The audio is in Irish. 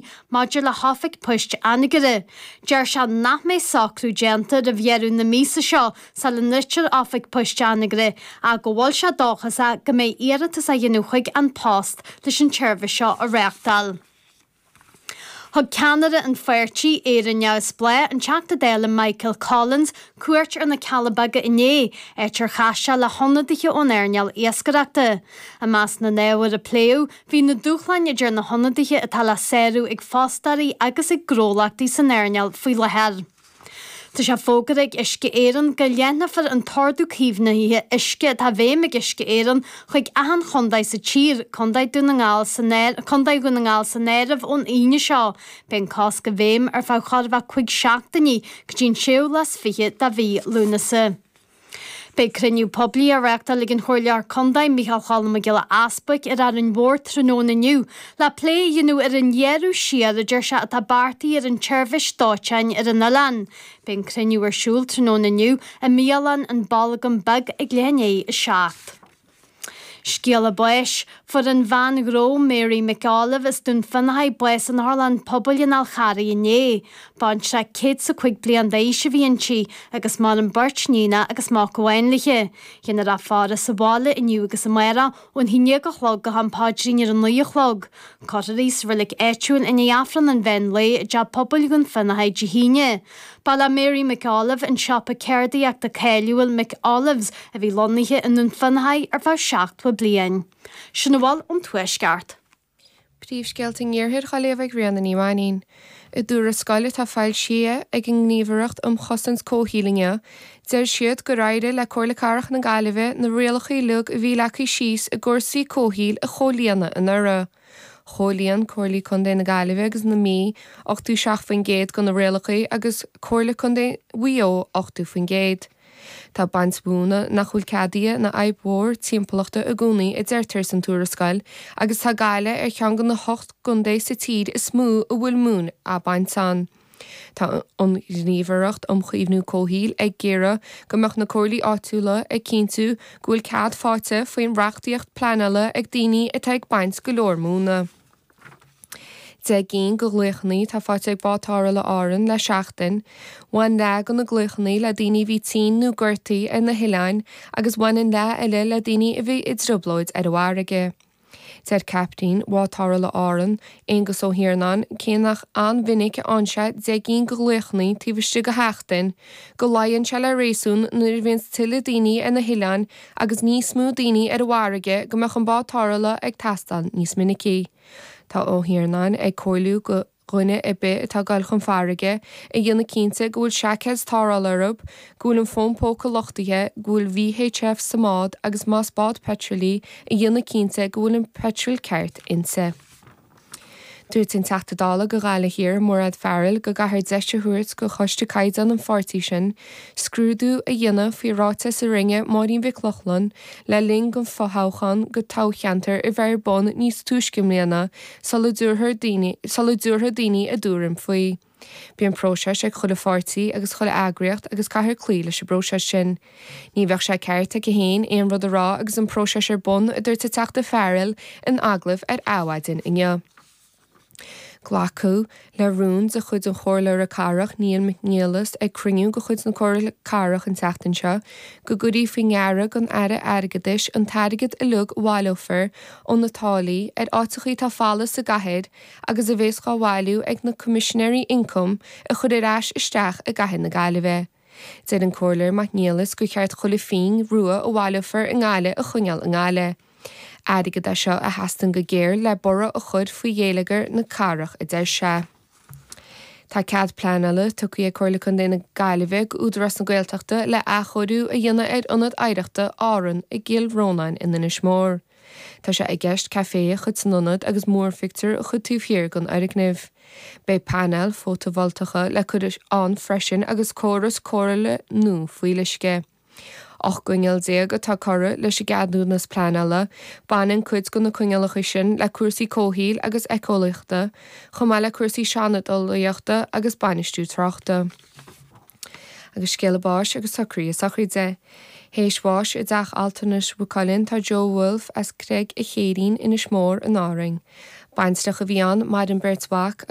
maidir le hafic puist anigire. Deir se nach mé sacrú genta de bhéarú na mísa seo sa le nutir hafic puist anigire a go bhfuil se dóchas a go mé iaranta sa dhéanúchaig an post leis an tseirbhís seo a réachtal. Thug Canada an feirtí éireanne splé an teachta déile Michael Collins cuairt ar na Calabaga inné tar chaise le honnadige ón airneall iascareachta. A más na néhar a pléú, hí na dúchlein idir na honnadige atá le séirú ag fástarí agus ag grólaachtaí san airneall faoi le heir. Tá sé fógad ag isce éireann go léanafar an tordú cíomhna híthe isce tá bhéim ag isce éireann chuig ahan chundaid sa tír chundaid go na ngáil sa néireamh ón aine seo ben cás go bhéim ar fá charbh chuig seachtaní go dtín siú las fiche da bhí lúnasa. Bei criniú poblí a reachta ligin chóirlear condaid Michael Challam a gile aspaig ar an bhór tróna nniu. Le plé dionú ar an dhéarú siad a dúir se a tá bartaí ar an tseirbhís dátein ar an nalan. Ben criniú ar siúl tróna nniu a míalan an balagam bag ag léné a seacht. Sciala buis for an Van Gro Mary McAuliffe is dún fannaid buis an Harlan pobl in Alchari inné. Bant se kid sa chuig blian déise bhíonntí agus mar an birtnína agus má gohainliche. Dhéanana ra fára sa bhála iniu agus sa mera ón híine go chlog go han pádrin ar an nuo chlog. Cotarís rilik éitiún in afran an bhein le ja pobl gon fannaid jihíine. Bala Mary McAuliffe an siapa ceirdaí ag de Céiliúil McAuliffes a bhí lonnaithe in an fannaid ar bhar seacht blian. Sin bhil an tuisceart. Príomhscealta níorthir chaléomh rian na níháinín. I dúr a scoile tá fáil sia ag an gníomhaireacht chosans cóthílinge, deir siad go raide le cóirlacarach na Gaillimhe na réalachaí lug a bhí lecaí síos a gcúrsaí cóthíl a cholíanana in ara. Cholíon cóirlaí chundé na Gaillimhe agus na mí 8-7 go na réalachaí agus cóirla chundé bhuió 8 Tá bansbúna na chuilcadaí na aibbór timpeachta a gúnaí i deirtar san túrascail agus tá gaile ar cheangan na 8 gundé sa tíd is smú a bhfuil mún a bainsan. Tá an gníomhaireacht chuomhnú cóthíl ag géire gomach na cóirlaí áitiúla ag cinntiú gúil cad fáte faoin reachtaíocht pleanala ag daoine atá ag baint go leor múna. De gén go gluchnaí tá fáte ag bátára le áran le seachtain, bhain le go na gluchnaí le daoine bhí tí nó gcuirtaí in na hiileáin agus bhainan le eile le daoine a bhí i dribblóid ar bhhairige. Deir captain bhátára le áran, agus ó hiarnan, céannach an vinnic anse de gén go gluchnaí tíbhaiste go heachtain, go laonn se le réasún nuair bhíonn tuile daoine in na hiileáin agus níos mú daoine ar bhhairige go meach an bátára le ag tastal níos minicí. Tá ó hiarnan ag cóilú go ghuine i bit atá gail chun farige i dhéanana cínte gúil seachéas táráil Arab, gúil an fóm póca lochtaithe, gúil VHF samád agus más bád petrolí i dhéanana cínte gúil an petrol ceart inse. Dúirt in teachtadála go gáile hir mórad fearil go gahar 10 thuirt go choiste caidan an fortí sin, scrúdú a dhéana faoi ráte sa ringe máín bhí clochlan, le ling go fáthchan go tácheantar i bhar bon níos túiscimléana sala dúrtha daoine a dúrim faoi. Bí an próseis ag chula fortí agus chula agriocht agus caithear clí leis bróseis sin. Ní bheith sé ceirte go héin éon rud a rá agus an próseis ar bon a dúirt teachta fearil in aglah ar áhaidin inne. Glacu le rúns a chud an chóirleir a carach níon McNeilis ag criniú go chud na chóir carach an teachtain seo, go gurí faoi ngearra an aire airgadis an tairgad a lug bháilófar ón na tálaí ar áitichaí tá fála sa gahead agus a bhés gá bháilú ag na Commissionary Income a chud iráis isteach a gahead na Gaillimhe. Deir an chóirleir McNeilis go cheart chula féin rua ó bháilófar an gáile a chuneal an gáile. Adigad a seo a hastan go géir le bora a chud faoi dhéalagar na carach a deir se. Tá cad pleanala tucaí a cóirla chun na Gaillimhe go údarras na Gaeltachta le achorú a dhéana ar ionad aireachta áran i gcéal Rónain in na smór. Tá sé ag gceist café chud sanionad agus mór fictar a chud túfhiar gan airicnimh. Bei panel fótovoltacha le chud an freisin agus córas cóirla nó faoi leisce. Och gúneal déag atá chora leis i gadúnas pleanala, banan cuid go na cúnealacha sin le cuasaí cóthíl agus ecólaachta, chumá le cuasaí seanadolaíochta agus banistú trachta. Agus scéalabáis agus sacrí de. Héisbáis i d deach altanas bhuacálinn tá Joe Wolf as creig a chéirín ina smór an áring. Bainsteach a bhíán maid an Bertzbach